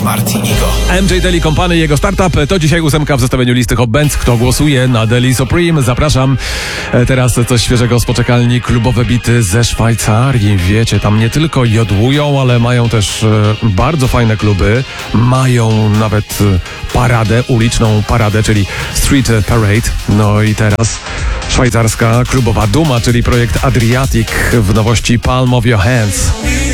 Marti Igo. MJ Daily Company i jego startup to dzisiaj 8 w zestawieniu listy Hot Bands. Kto głosuje na Daily Supreme? Zapraszam. Teraz coś świeżego z poczekalni. Klubowe bity ze Szwajcarii. Wiecie, tam nie tylko jodłują, ale mają też bardzo fajne kluby. Mają nawet paradę, uliczną paradę, czyli Street Parade. No i teraz szwajcarska klubowa duma, czyli projekt Adriatic w nowości Palm of Your Hands.